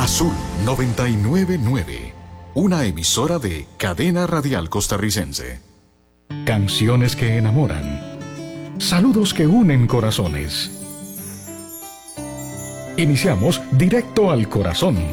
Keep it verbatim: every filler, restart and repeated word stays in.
Azul noventa y nueve punto nueve, una emisora de Cadena Radial Costarricense. Canciones que enamoran. Saludos que unen corazones. Iniciamos directo al corazón.